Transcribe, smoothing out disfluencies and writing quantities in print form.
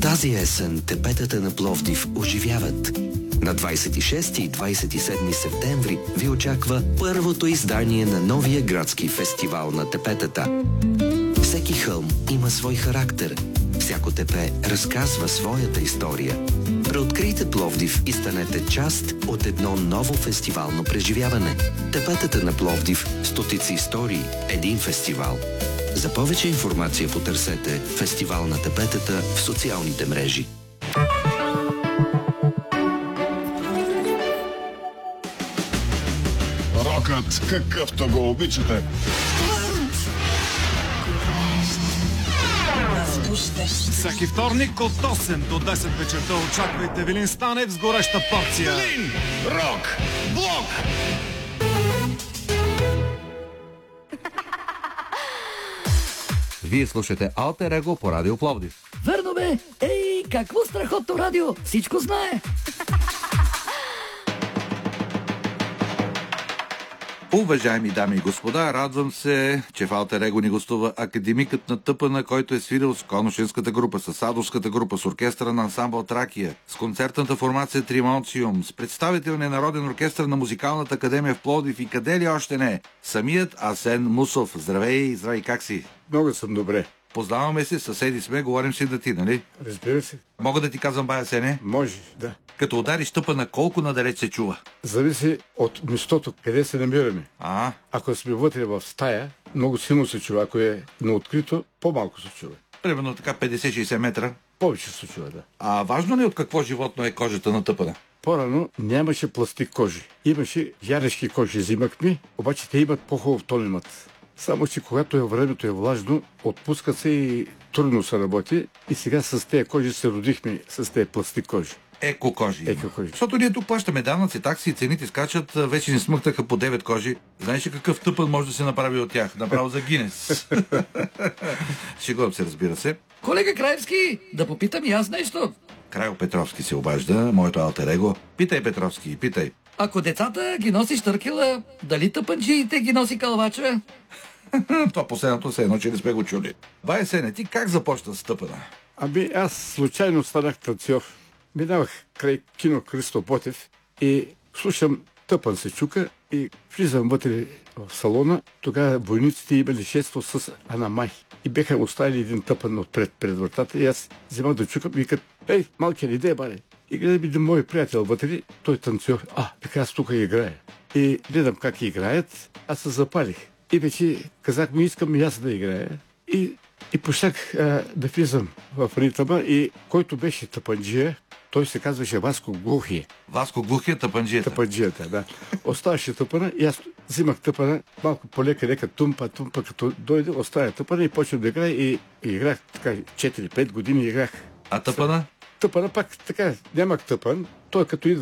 Тази есен тепетата на Пловдив оживяват. На 26 и 27 септември ви очаква първото издание на новия градски фестивал на тепетата. Всеки хълм има свой характер. Всяко тепе разказва своята история. Преоткрийте Пловдив и станете част от едно ново фестивално преживяване. Тепетата на Пловдив – стотици истории, един фестивал. За повече информация потърсете Фестивал на тепетата в социалните мрежи. Рокът, какъвто го обичате. Всеки вторник от 8 до 10 вечерта очаквайте Велин Станев с гореща порция. Велин! Рок! Блок! Вие слушате Алтер Его по Радио Пловдив. Верно бе! Ей, какво страхотно радио! Всичко знае! Уважаеми дами и господа, радвам се, че в Алтер Его ни гостува академикът на ТПН, който е свирил с конушенската група, с садовската група, с оркестъра на ансамбъл Тракия, с концертната формация Тримонциум, с представителния народен оркестър на Музикалната академия в Пловдив и къде ли още не. Самият Асен Мусов. Здравей, здравей, как си? Много съм добре. Познаваме се, съседи сме, говорим си да ти, нали? Разбира се. Мога да ти казвам, бая Асене? Може, да. Като удариш тъпана, колко надалеч се чува? Зависи от местото, къде се намираме. Ако сме вътре в стая, много силно се чува. Ако е на открито, по-малко се чува. Примерно така 50-60 метра? Повече се чува, да. А важно ли от какво животно е кожата на тъпана? По-рано нямаше пластик кожи. Имаше ярешки кожи, взимахме, обаче те имат по-хубав тон имат. Само че когато времето е влажно, отпускат се и трудно се работи. И сега с тези кожи се родихме, с тези пластик кожи. Еко-кожи. Еко-кожи. Защото ние тук плащаме данъци, такси, цените скачат, вече ни смъкнаха по 9 кожи. Знаеш ли какъв тъпън може да се направи от тях? Направо за Гинес. Шегувам се, разбира се. Колега Краевски, да попитам и аз нещо. Крайо Петровски се обажда, моето алтер его. Питай, Петровски, питай. Ако децата ги носи штъркела, дали тъпанджиите ги носи калвача? Това последното се едно, че не сме го чули. Бай Сене, ти как започна с тъпана? Аз случайно станах танцор. Минавах край кино Христо Ботев и слушам тъпан се чука и влизам вътре в салона. Тогава войниците имали шество с Анамай. И беха оставили един тъпан отпред пред вратата и аз вземах да чукам и викат: ей, малкият иде, баре. И гледам един мой приятел вътре, той танцор. Така аз тук играя. И гледам как играят, аз се запалих. И вече казах ми, искам и аз да играя. И почнах да влизам в ритъма и който беше тъпанджия, той се казваше Васко Глухия. Васко Глухия, тъпанджията. Тъпанджията, да. Оставаше тъпана и аз взимах тъпана, малко полека, тумпа, като дойде, оставя тъпана и почвам да играя и играх така 4-5 години играх. А тъпана? Тъпана пак така, нямах тъпан, той като идва